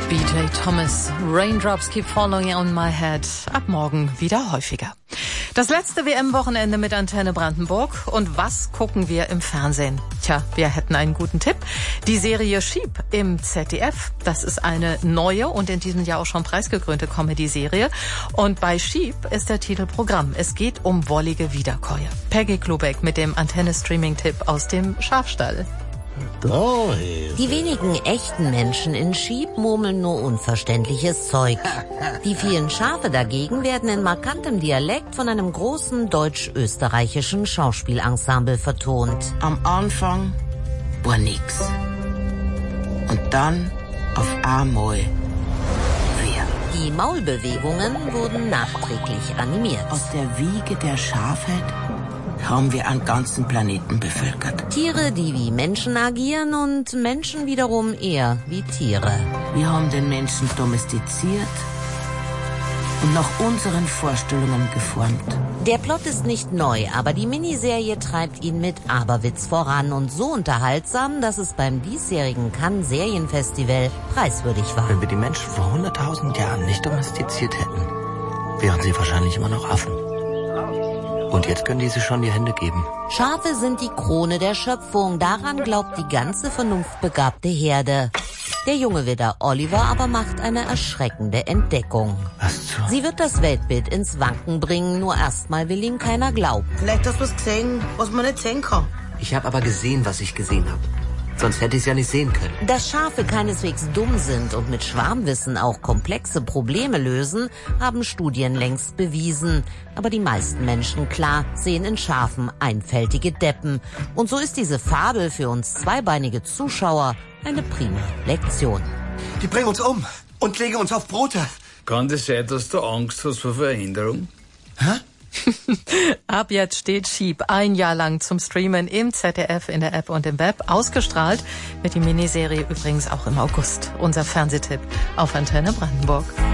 B.J. Thomas, Raindrops Keep Falling on My Head. Ab morgen wieder häufiger. Das letzte WM-Wochenende mit Antenne Brandenburg. Und was gucken wir im Fernsehen? Tja, wir hätten einen guten Tipp. Die Serie Sheep im ZDF. Das ist eine neue und in diesem Jahr auch schon preisgekrönte Comedy-Serie. Und bei Sheep ist der Titel Programm. Es geht um wollige Wiederkäuer. Peggy Klubeck mit dem Antenne-Streaming-Tipp aus dem Schafstall. Die wenigen echten Menschen in Sheep murmeln nur unverständliches Zeug. Die vielen Schafe dagegen werden in markantem Dialekt von einem großen deutsch-österreichischen Schauspielensemble vertont. Am Anfang war nix. Und dann auf einmal wer. Die Maulbewegungen wurden nachträglich animiert. Aus der Wiege der Schafheit haben wir einen ganzen Planeten bevölkert. Tiere, die wie Menschen agieren und Menschen wiederum eher wie Tiere. Wir haben den Menschen domestiziert und nach unseren Vorstellungen geformt. Der Plot ist nicht neu, aber die Miniserie treibt ihn mit Aberwitz voran und so unterhaltsam, dass es beim diesjährigen Cannes Serienfestival preiswürdig war. Wenn wir die Menschen vor 100.000 Jahren nicht domestiziert hätten, wären sie wahrscheinlich immer noch Affen. Und jetzt können die sich schon die Hände geben. Schafe sind die Krone der Schöpfung. Daran glaubt die ganze vernunftbegabte Herde. Der junge Widder Oliver aber macht eine erschreckende Entdeckung. Was zur... Sie wird das Weltbild ins Wanken bringen, nur erstmal will ihm keiner glauben. Vielleicht hast du was gesehen, was man nicht sehen kann. Ich habe aber gesehen, was ich gesehen habe. Sonst hätte ich es ja nicht sehen können. Dass Schafe keineswegs dumm sind und mit Schwarmwissen auch komplexe Probleme lösen, haben Studien längst bewiesen. Aber die meisten Menschen, klar, sehen in Schafen einfältige Deppen. Und so ist diese Fabel für uns zweibeinige Zuschauer eine prima Lektion. Die bringen uns um und legen uns auf Brote. Kann das sein, dass du Angst hast vor Veränderung? Hä? Ab jetzt steht Sheep ein Jahr lang zum Streamen im ZDF, in der App und im Web. Ausgestrahlt wird die Miniserie übrigens auch im August. Unser Fernsehtipp auf Antenne Brandenburg.